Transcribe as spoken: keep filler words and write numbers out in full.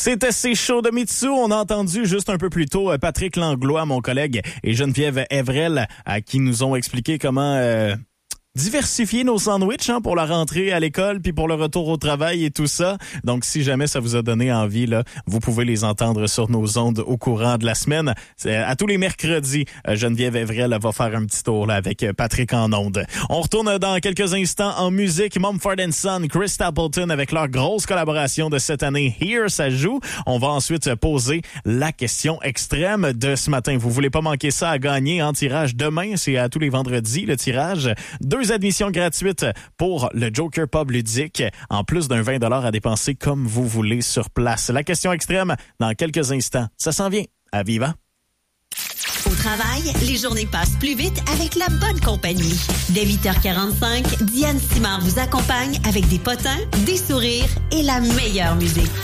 C'était C'est chaud de Mitsu. On a entendu juste un peu plus tôt Patrick Langlois, mon collègue, et Geneviève Evrel, à qui nous ont expliqué comment euh, diversifier nos sandwichs hein, pour la rentrée à l'école puis pour le retour au travail et tout ça. Donc, si jamais ça vous a donné envie, là, vous pouvez les entendre sur nos ondes au courant de la semaine. C'est à tous les mercredis, Geneviève Evrel va faire un petit tour là, avec Patrick en ondes. On retourne dans quelques instants en musique. Mumford and Son, Chris Stapleton avec leur grosse collaboration de cette année. Here, ça joue. On va ensuite poser la question extrême de ce matin. Vous voulez pas manquer ça à gagner en tirage demain. C'est à tous les vendredis, le tirage. Deux admissions gratuites pour le Joker Pub ludique, en plus d'un vingt dollars à dépenser comme vous voulez sur place. La question extrême, dans quelques instants. Ça s'en vient. À Viva! Au travail, les journées passent plus vite avec la bonne compagnie. Dès huit heures quarante-cinq, Diane Simard vous accompagne avec des potins, des sourires et la meilleure musique.